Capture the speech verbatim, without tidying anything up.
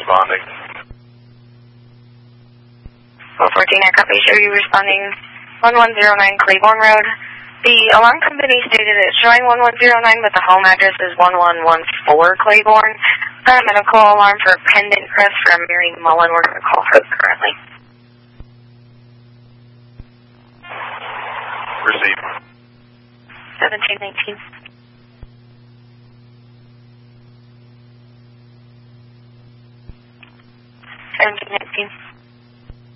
responding. four fourteen, I copy. Show you responding one one zero nine Claiborne Road. The alarm company stated it's showing one one zero nine, but the home address is one one one four Claiborne. I'm going to call alarm for Pendant Crest from Mary Mullen. We're going to call her currently. Receive. seventeen nineteen. seventeen nineteen.